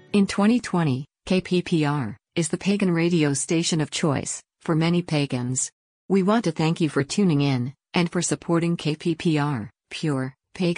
In 2020, KPPR is the pagan radio station of choice for many pagans. We want to thank you for tuning in and for supporting KPPR, pure,